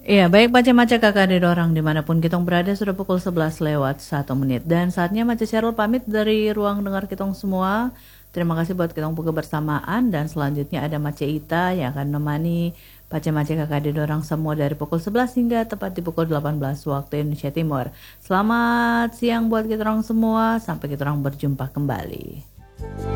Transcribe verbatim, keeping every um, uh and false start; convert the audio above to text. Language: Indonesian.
Iya, baik Mace-Mace kakak adik orang dimanapun kita berada sudah pukul sebelas lewat satu menit. Dan saatnya Mace Cheryl pamit dari ruang dengar kita semua. Terima kasih buat kita buka bersamaan dan selanjutnya ada Mace Ita yang akan menemani Mace-Mace kakak adik orang semua dari pukul sebelas hingga tepat di pukul delapan belas waktu Indonesia Timur. Selamat siang buat kita orang semua, sampai kita orang berjumpa kembali.